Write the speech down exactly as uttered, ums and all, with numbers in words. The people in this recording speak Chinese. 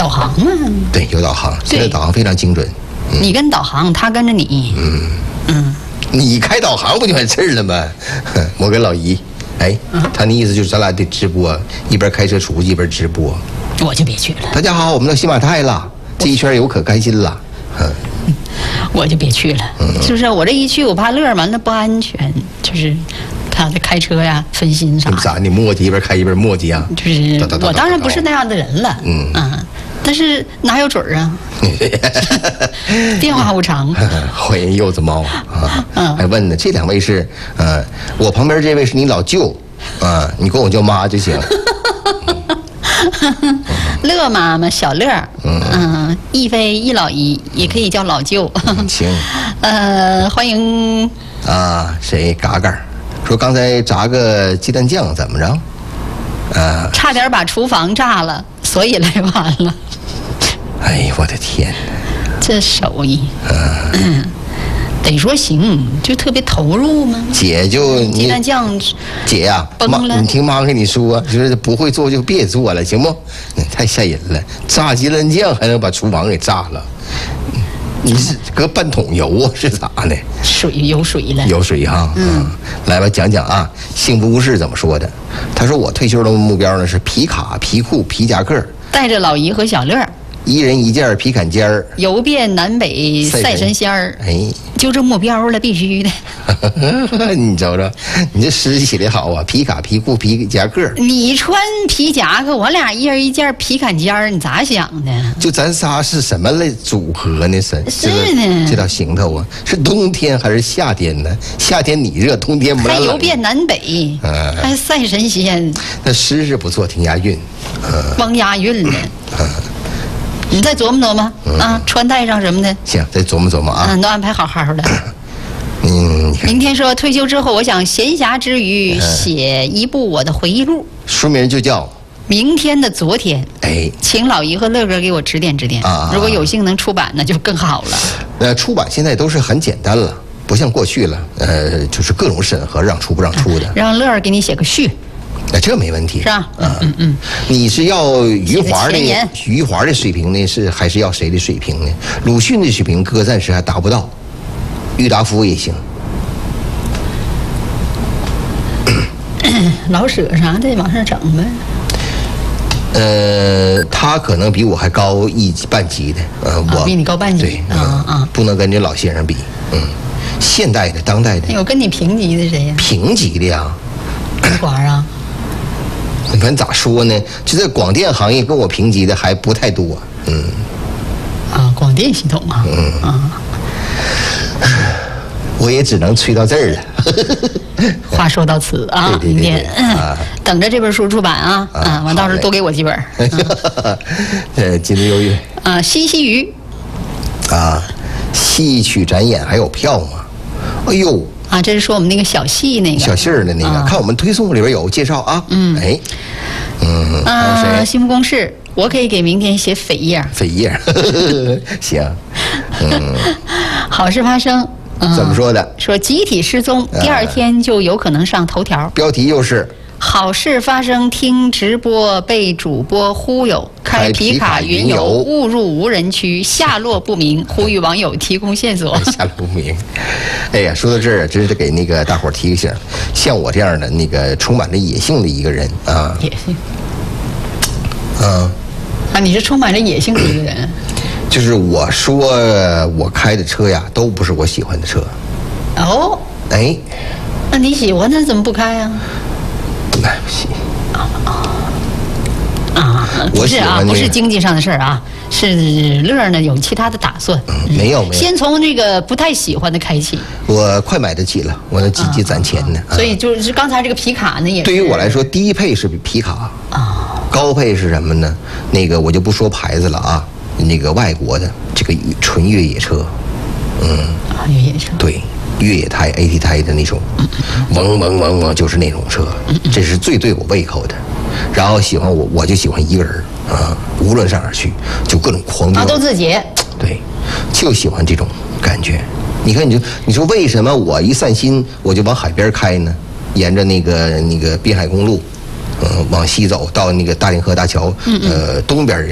导航啊。 对，有导航，现在导航非常精准。 嗯、你跟导航，他跟着你。嗯嗯。 你开导航不就完事儿了吗？我跟老姨，哎，嗯、他那意思就是咱俩得直播，一边开车出去一边直播。 我就别去了。 大家好，我们到喜马泰了，这一圈游可开心了。嗯。 我就别去了，是不是？我这一去，我怕乐完了不安全，就是他这开车呀，分心啥的。 咋？你磨叽一边开一边磨叽啊？ 就是我当然不是那样的人了，嗯啊，但是哪有准儿啊？变化无常。 欢迎柚子猫啊！嗯，还问呢，这两位是呃，我旁边这位是你老舅啊，你管我叫妈就行。 乐妈妈小乐，嗯，亦非一老姨，也可以叫老舅。 行， 呃，欢迎啊，谁嘎嘎说刚才炸个鸡蛋酱怎么着？啊， 差点把厨房炸了，所以来晚了。 哎呀，我的天！ 这手艺，嗯。得说行，就特别投入吗？ 姐就鸡蛋酱， 姐呀、啊，妈，你听妈跟你说，就是不会做就别做了，行不？太吓人了，炸鸡蛋酱还能把厨房给炸了？你是搁半桶油啊？是咋的？ 水有水了， 有水哈。嗯，来吧，讲讲啊，幸福故事怎么说的？他说我退休的目标呢是皮卡、皮裤、皮夹克，带着老姨和小乐。 一人一件皮坎肩儿， 游遍南北赛神仙儿。哎，就这目标了，必须的。 你瞅瞅，你这诗写的好啊！皮卡、皮裤、皮夹克。 你穿皮夹克，我俩一人一件皮坎肩儿，你咋想的？ 就咱仨是什么类组合呢？是是呢， 这套行头啊，是冬天还是夏天呢？夏天你热，冬天不冷。 还游遍南北，嗯、还赛神仙。 那诗是不错，挺押韵。 嗯、光押韵了。嗯你再琢磨琢磨、嗯、啊，穿戴上什么的。 行，再琢磨琢磨啊。 嗯，都安排好好的。嗯，明天说退休之后，我想闲暇之余写一部我的回忆录， 书名就叫《 明天的昨天》。哎，请老姨和乐哥给我指点指点。啊，如果有幸能出版，那就更好了。 呃，出版现在都是很简单了，不像过去了，呃，就是各种审核，让出不让出的。 啊、让乐儿给你写个序。 哎，这没问题， 是吧？嗯嗯嗯。 你是要余华的余华的水平呢，是还是要谁的水平呢？鲁迅的水平，哥暂时还达不到，郁达夫也行。 老舍啥的往上整呗。 呃，他可能比我还高一半级的，呃， 啊、 我比你高半级， 对啊啊，不能跟这老先生比，嗯，现代的、当代的。 有跟你平级的谁呀？ 平级的呀。 余华啊。 你们咋说呢？就在广电行业跟我评级的还不太多，嗯。 啊，广电系统啊。嗯啊。 我也只能吹到这儿了。 话说到此啊， 对对对对嗯、啊，等着这本书出版啊，啊，啊完到时候多给我几本。 呃，金枝优越。 啊，西西鱼。 啊，戏曲展演还有票吗？哎呦。 啊，这是说我们那个小戏那个小戏儿的那个，啊、看我们推送里边有介绍啊。嗯，哎，嗯，还有谁？ 新福公事，我可以给明天写扉页。 扉页，行。嗯， 好事发生。 嗯、怎么说的？ 说集体失踪，第二天就有可能上头条。 标题又是。 好事发生，听直播被主播忽悠，开皮卡云游误入无人区，下落不明，呼吁网友提供线索。 下落不明，哎呀，说到这儿，真是给那个大伙儿提个醒，像我这样的那个充满着野性的一个人啊， 野性， 嗯， 啊，你是充满着野性的一个人。 就是我说我开的车呀，都不是我喜欢的车。 哦， 哎， 那你喜欢的怎么不开啊？ 买不起啊啊！不是啊，不是经济上的事儿啊，是乐呢有其他的打算。 嗯、没有没有， 先从这个不太喜欢的开启。 我快买得起了，我那积极攒钱呢。 啊啊、所以就是刚才这个皮卡呢，也对于我来说，低配是皮卡啊，高配是什么呢？那个我就不说牌子了啊，那个外国的这个纯越野车，嗯， 啊，越野车， 对。越野胎 A T 胎的那种，嗡嗡嗡嗡，就是那种车，这是最对我胃口的。然后喜欢我，我就喜欢一个人啊，无论上哪儿去，就各种狂飙。 啊，都自己。 对，就喜欢这种感觉。你看，你就你说为什么我一散心我就往海边开呢？沿着那个那个滨海公路，嗯、呃，往西走到那个大凌河大桥，呃，东边